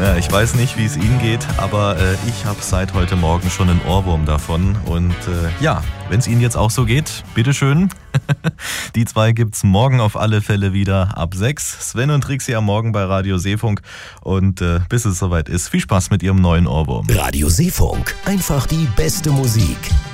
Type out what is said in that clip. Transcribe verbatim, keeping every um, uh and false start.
Ja, ich weiß nicht, wie es Ihnen geht, aber äh, ich habe seit heute Morgen schon einen Ohrwurm davon. Und äh, ja, wenn es Ihnen jetzt auch so geht, bitteschön. Die zwei gibt's morgen auf alle Fälle wieder ab sechs. Sven und Trixie am Morgen bei Radio Seefunk. Und äh, bis es soweit ist, viel Spaß mit Ihrem neuen Ohrwurm. Radio Seefunk, einfach die beste Musik.